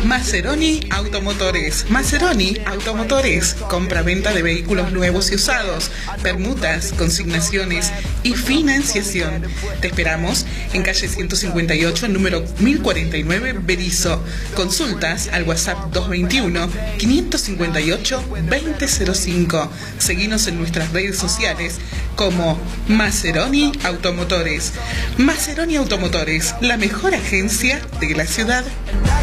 Maseroni Automotores. Maseroni Automotores. Compra-venta de vehículos nuevos y usados, permutas, consignaciones y financiación. Te esperamos en calle 158, número 1049, Berisso. Consultas al WhatsApp 221-558-2005. Seguinos en nuestras redes sociales como Maseroni Automotores. Maseroni Automotores, la mejor agencia de la ciudad.